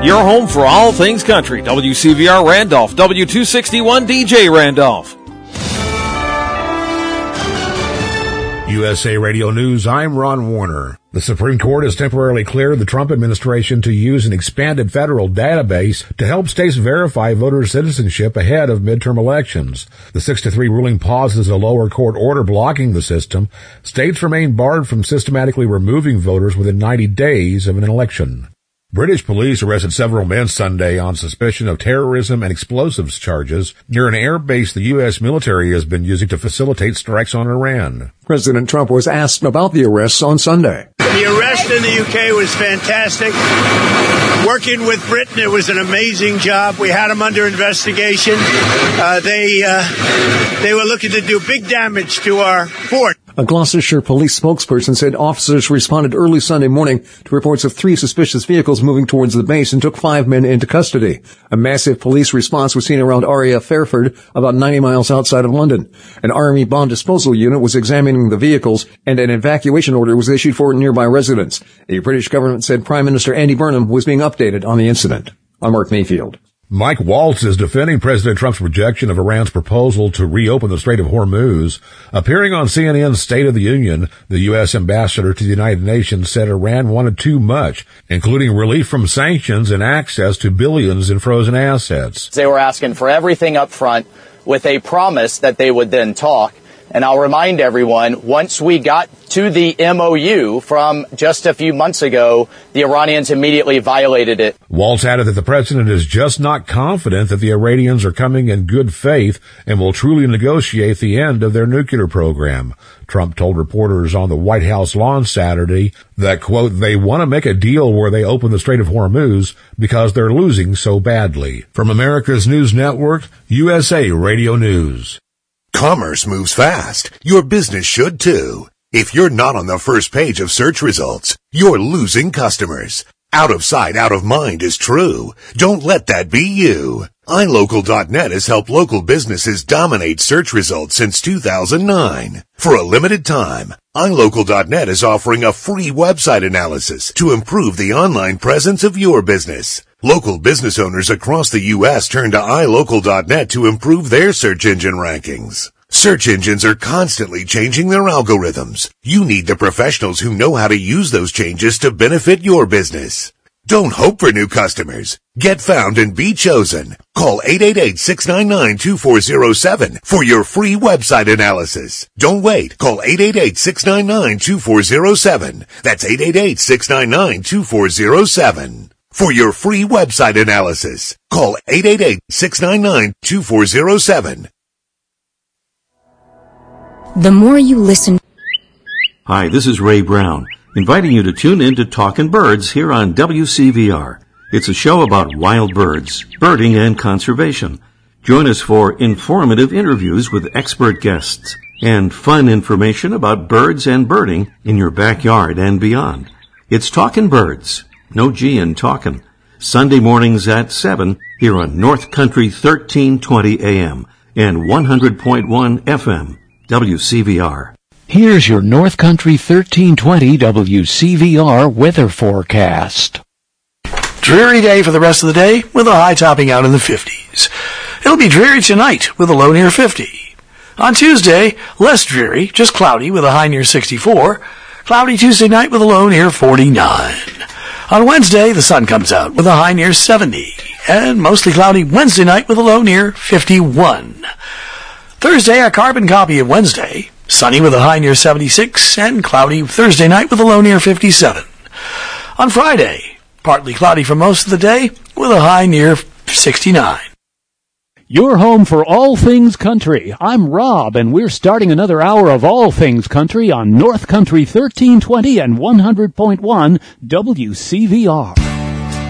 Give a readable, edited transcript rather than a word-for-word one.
Your home for all things country. WCVR Randolph, W261 DJ Randolph. USA Radio News, I'm Ron Warner. The Supreme Court has temporarily cleared the Trump administration to use an expanded federal database to help states verify voter citizenship ahead of midterm elections. The 6-3 ruling pauses a lower court order blocking the system. States remain barred from systematically removing voters within 90 days of an election. British police arrested several men Sunday on suspicion of terrorism and explosives charges near an air base the U.S. military has been using to facilitate strikes on Iran. President Trump was asked about the arrests on Sunday. The arrest in the UK was fantastic. Working with Britain, it was an amazing job. We had them under investigation. They were looking to do big damage to our fort. A Gloucestershire police spokesperson said officers responded early Sunday morning to reports of 3 suspicious vehicles moving towards the base and took 5 men into custody. A massive police response was seen around RAF Fairford, about 90 miles outside of London. An Army bomb disposal unit was examining the vehicles, and an evacuation order was issued for nearby residents. The British government said Prime Minister Andy Burnham was being updated on the incident. I'm Mark Mayfield. Mike Waltz is defending President Trump's rejection of Iran's proposal to reopen the Strait of Hormuz. Appearing on CNN's State of the Union, the U.S. ambassador to the United Nations said Iran wanted too much, including relief from sanctions and access to billions in frozen assets. They were asking for everything up front with a promise that they would then talk. And I'll remind everyone, once we got to the MOU from just a few months ago, the Iranians immediately violated it. Waltz added that the president is just not confident that the Iranians are coming in good faith and will truly negotiate the end of their nuclear program. Trump told reporters on the White House lawn Saturday that, quote, they want to make a deal where they open the Strait of Hormuz because they're losing so badly. From America's News Network, USA Radio News. Commerce moves fast. Your business should too. If you're not on the first page of search results, you're losing customers. Out of sight, out of mind is true. Don't let that be you. iLocal.net has helped local businesses dominate search results since 2009. For a limited time, iLocal.net is offering a free website analysis to improve the online presence of your business. Local business owners across the U.S. turn to iLocal.net to improve their search engine rankings. Search engines are constantly changing their algorithms. You need the professionals who know how to use those changes to benefit your business. Don't hope for new customers. Get found and be chosen. Call 888-699-2407 for your free website analysis. Don't wait. Call 888-699-2407. That's 888-699-2407. For your free website analysis, call 888-699-2407. The more you listen. Hi, this is Ray Brown, inviting you to tune in to Talkin' Birds here on WCVR. It's a show about wild birds, birding, and conservation. Join us for informative interviews with expert guests and fun information about birds and birding in your backyard and beyond. It's Talkin' Birds. No G in talkin'. Sunday mornings at 7 here on North Country 1320 AM and 100.1 FM, WCVR. Here's your North Country 1320 WCVR weather forecast. Dreary day for the rest of the day with a high topping out in the 50s. It'll be dreary tonight with a low near 50. On Tuesday, less dreary, just cloudy with a high near 64. Cloudy Tuesday night with a low near 49. On Wednesday, the sun comes out with a high near 70, and mostly cloudy Wednesday night with a low near 51. Thursday, a carbon copy of Wednesday, sunny with a high near 76, and cloudy Thursday night with a low near 57. On Friday, partly cloudy for most of the day with a high near 69. Your home for all things country. I'm Rob, and we're starting another hour of all things country on North Country 1320 and 100.1 WCVR.